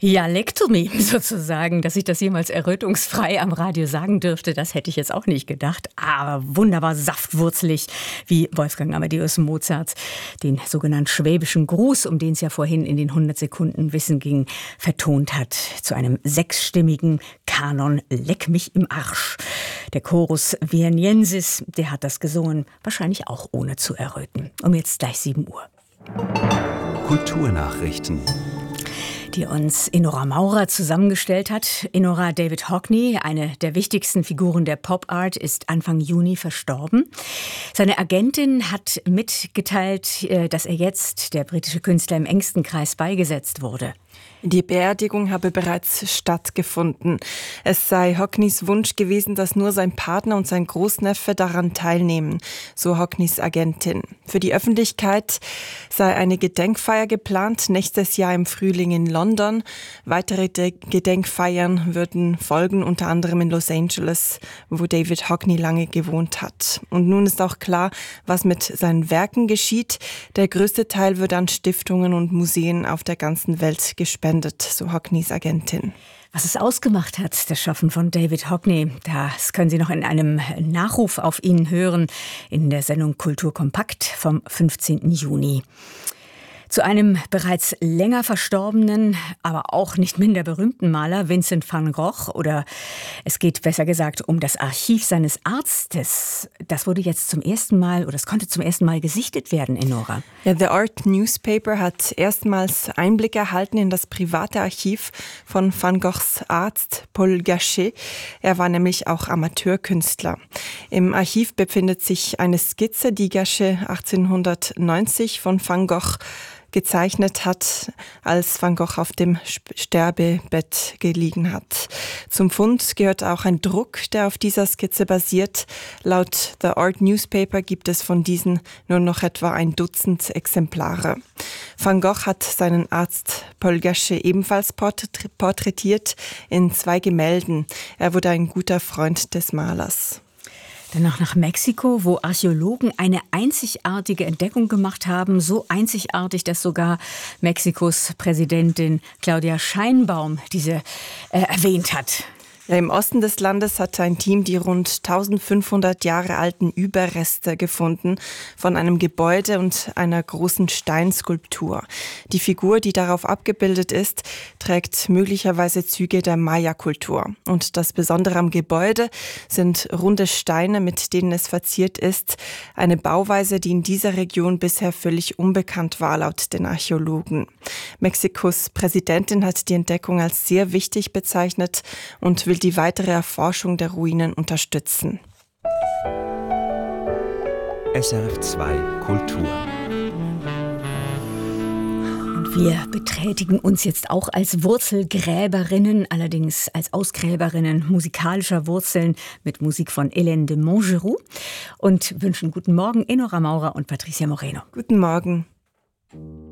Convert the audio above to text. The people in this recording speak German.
Ja, Lektomie sozusagen, dass ich das jemals errötungsfrei am Radio sagen dürfte, das hätte ich jetzt auch nicht gedacht. Aber wunderbar saftwurzelig, wie Wolfgang Amadeus Mozart den sogenannten schwäbischen Gruß, um den es ja vorhin in den 100 Sekunden Wissen ging, vertont hat. Zu einem 6-stimmigen Kanon Leck mich im Arsch. Der Chorus Vieniensis, der hat das gesungen, wahrscheinlich auch ohne zu erröten. Um jetzt gleich 7 Uhr. Kulturnachrichten, die uns Enora Maurer zusammengestellt hat. Enora, David Hockney, eine der wichtigsten Figuren der Pop-Art, ist Anfang Juni verstorben. Seine Agentin hat mitgeteilt, dass er jetzt, der britische Künstler, im engsten Kreis beigesetzt wurde. Die Beerdigung habe bereits stattgefunden. Es sei Hockneys Wunsch gewesen, dass nur sein Partner und sein Großneffe daran teilnehmen, so Hockneys Agentin. Für die Öffentlichkeit sei eine Gedenkfeier geplant, nächstes Jahr im Frühling in London. Weitere Gedenkfeiern würden folgen, unter anderem in Los Angeles, wo David Hockney lange gewohnt hat. Und nun ist auch klar, was mit seinen Werken geschieht. Der größte Teil wird an Stiftungen und Museen auf der ganzen Welt gespendet, so Hockneys Agentin. Was es ausgemacht hat, das Schaffen von David Hockney, das können Sie noch in einem Nachruf auf ihn hören, in der Sendung Kultur Kompakt vom 15. Juni. Zu einem bereits länger verstorbenen, aber auch nicht minder berühmten Maler, Vincent van Gogh, oder es geht besser gesagt um das Archiv seines Arztes. Das wurde jetzt zum ersten Mal, oder es konnte zum ersten Mal gesichtet werden, Enora. Ja, The Art Newspaper hat erstmals Einblick erhalten in das private Archiv von Van Goghs Arzt Paul Gachet. Er war nämlich auch Amateurkünstler. Im Archiv befindet sich eine Skizze, die Gachet 1890 von Van Gogh gezeichnet hat, als Van Gogh auf dem Sterbebett gelegen hat. Zum Fund gehört auch ein Druck, der auf dieser Skizze basiert. Laut The Art Newspaper gibt es von diesen nur noch etwa ein Dutzend Exemplare. Van Gogh hat seinen Arzt Paul Gachet ebenfalls porträtiert in 2 Gemälden. Er wurde ein guter Freund des Malers. Danach nach Mexiko, wo Archäologen eine einzigartige Entdeckung gemacht haben. So einzigartig, dass sogar Mexikos Präsidentin Claudia Sheinbaum diese erwähnt hat. Ja, im Osten des Landes hat ein Team die rund 1500 Jahre alten Überreste gefunden von einem Gebäude und einer großen Steinskulptur. Die Figur, die darauf abgebildet ist, trägt möglicherweise Züge der Maya-Kultur. Und das Besondere am Gebäude sind runde Steine, mit denen es verziert ist. Eine Bauweise, die in dieser Region bisher völlig unbekannt war, laut den Archäologen. Mexikos Präsidentin hat die Entdeckung als sehr wichtig bezeichnet und will die weitere Erforschung der Ruinen unterstützen. SRF 2 Kultur. Und wir betätigen uns jetzt auch als Wurzelgräberinnen, allerdings als Ausgräberinnen musikalischer Wurzeln mit Musik von Hélène de Montgeroux und wünschen guten Morgen Enora Maurer und Patricia Moreno. Guten Morgen.